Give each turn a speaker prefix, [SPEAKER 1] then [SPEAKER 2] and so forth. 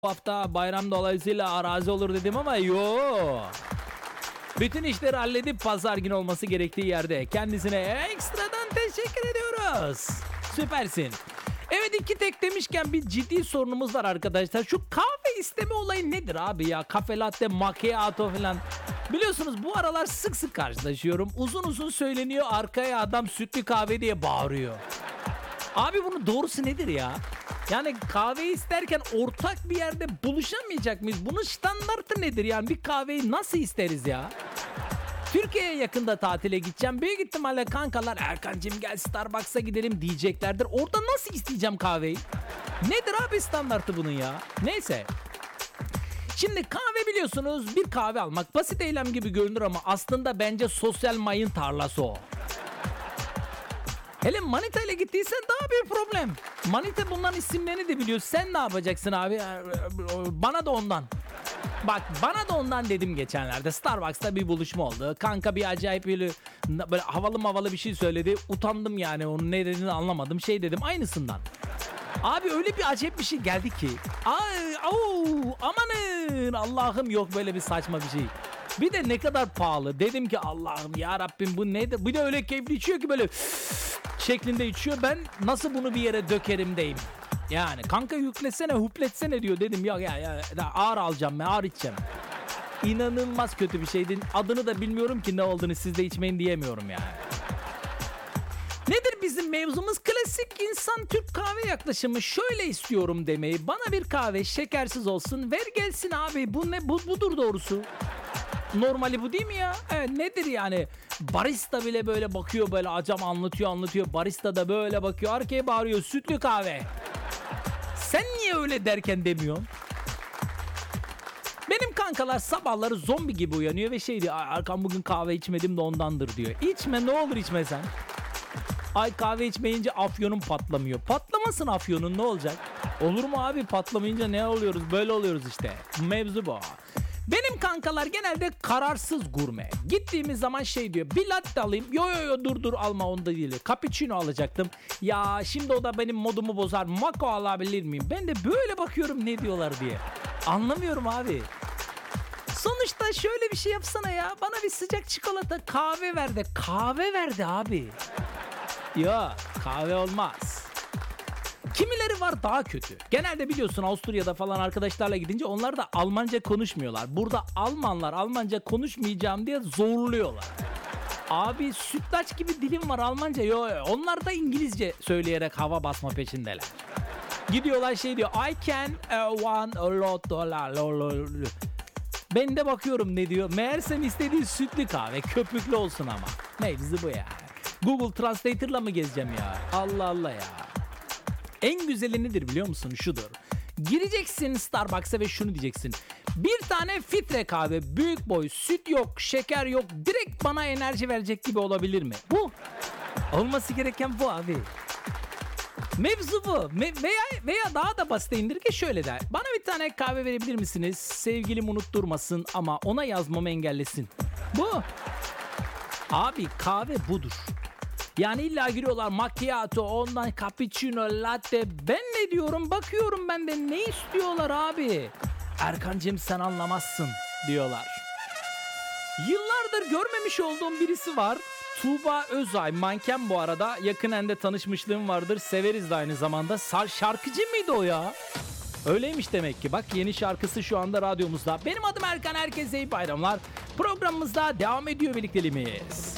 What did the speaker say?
[SPEAKER 1] Bu hafta bayram dolayısıyla arazi olur dedim ama bütün işleri halledip pazar günü olması gerektiği yerde kendisine ekstradan teşekkür ediyoruz. Süpersin. Evet, iki tek demişken bir ciddi sorunumuz var arkadaşlar. Şu kahve isteme olayı nedir abi ya? Kafe latte, macchiato falan. Biliyorsunuz bu aralar sık sık karşılaşıyorum. Uzun uzun söyleniyor, arkaya adam sütlü kahve diye bağırıyor. Abi bunun doğrusu nedir ya? Yani kahveyi isterken ortak bir yerde buluşamayacak mıyız? Bunun standartı nedir? Yani bir kahveyi nasıl isteriz ya? Türkiye'ye yakında tatile gideceğim. Büyük ihtimalle kankalar Erkancığım gel Starbucks'a gidelim diyeceklerdir. Orada nasıl isteyeceğim kahveyi? Nedir abi standartı bunun ya? Neyse. Şimdi kahve biliyorsunuz, bir kahve almak basit eylem gibi görünür ama aslında bence sosyal mayın tarlası o. Hele manita ile gittiysen daha bir problem. Manita bunların isimlerini de biliyor. Sen ne yapacaksın abi? Bana da ondan. Bak bana da ondan dedim geçenlerde. Starbucks'ta bir buluşma oldu. Kanka bir acayip böyle havalı bir şey söyledi. Utandım yani, onun ne dediğini anlamadım. Şey dedim aynısından. Abi öyle bir acayip bir şey geldi ki. Amanın Allah'ım, yok böyle bir saçma bir şey. Bir de ne kadar pahalı. Dedim ki Allah'ım ya Rabbim bu nedir? Bir de öyle keyifli içiyor ki böyle şeklinde içiyor. Ben nasıl bunu bir yere dökerim deyim. Yani kanka yüklesene, hupletsene diyor. Dedim ya ağır alacağım ben, ağır içeceğim. İnanılmaz kötü bir şeydi. Adını da bilmiyorum ki ne olduğunu, siz de içmeyin diyemiyorum yani. Nedir bizim mevzumuz? Klasik insan Türk kahve yaklaşımı. Şöyle istiyorum demeyi. Bana bir kahve şekersiz olsun, ver gelsin abi. Bu ne? Budur doğrusu. Normali bu değil mi ya? Evet, nedir yani? Barista bile böyle bakıyor, böyle acam anlatıyor. Barista da böyle bakıyor, arkaya bağırıyor sütlü kahve. Sen niye öyle derken demiyorsun? Benim kankalar sabahları zombi gibi uyanıyor ve şey diyor, Erkan bugün kahve içmedim de ondandır diyor. İçme, ne olur içmesen. Ay kahve içmeyince afyonun patlamıyor. Patlamasın afyonun, ne olacak? Olur mu abi, patlamayınca ne oluyoruz? Böyle oluyoruz işte. Mevzu bu. Benim kankalar genelde kararsız gurme. Gittiğimiz zaman şey diyor, bir latte alayım. Yo dur alma, onda değil. Cappuccino alacaktım. Ya şimdi o da benim modumu bozar. Macao alabilir miyim? Ben de böyle bakıyorum ne diyorlar diye. Anlamıyorum abi. Sonuçta şöyle bir şey yapsana ya. Bana bir sıcak çikolata kahve ver de. Kahve verdi abi. Ya kahve olmaz. Kimileri var daha kötü. Genelde biliyorsun Avusturya'da falan arkadaşlarla gidince onlar da Almanca konuşmuyorlar. Burada Almanlar Almanca konuşmayacağım diye zorluyorlar. Abi sütlaç gibi dilim var Almanca. Onlar da İngilizce söyleyerek hava basma peşindeler. Gidiyorlar şey diyor, I can want a lot dollar. Ben de bakıyorum ne diyor. Meğersem istediği sütlü kahve, köpüklü olsun ama. Mevzu bu ya. Google Translator'la mı gezeceğim ya? Allah Allah ya. En güzeli nedir biliyor musun? Şudur. Gireceksin Starbucks'a ve şunu diyeceksin. Bir tane filtre kahve, büyük boy, süt yok, şeker yok, direkt bana enerji verecek gibi olabilir mi? Bu. Olması gereken bu abi. Mevzu bu. Veya daha da basite indirge şöyle der. Bana bir tane kahve verebilir misiniz? Sevgilim unutturmasın ama ona yazmamı engellesin. Bu. Abi kahve budur. Yani illa giriyorlar macchiato, ondan cappuccino, latte. Ben ne diyorum? Bakıyorum ben de ne istiyorlar abi? Erkancığım sen anlamazsın diyorlar. Yıllardır görmemiş olduğum birisi var. Tuğba Özay, manken bu arada. Yakinen de tanışmışlığım vardır. Severiz de aynı zamanda. Şarkıcı mıydı o ya? Öyleymiş demek ki. Bak yeni şarkısı şu anda radyomuzda. Benim adım Erkan, herkese iyi bayramlar. Programımızda devam ediyor birlikteliğimiz.